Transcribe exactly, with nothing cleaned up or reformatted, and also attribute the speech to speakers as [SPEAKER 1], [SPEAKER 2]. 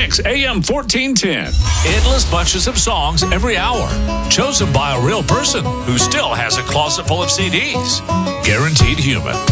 [SPEAKER 1] Kicks A M fourteen ten.
[SPEAKER 2] Endless bunches of songs every hour, chosen by a real person who still has a closet full of C Ds. Guaranteed Human.